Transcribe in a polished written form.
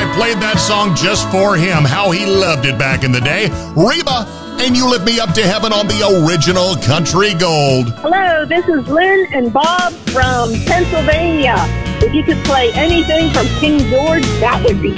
played that song just for him. How he loved it back in the day. Reba, and You Lift Me Up to Heaven on the original Country Gold. Hello, this is Lynn and Bob from Pennsylvania. If you could play anything from King George, that would be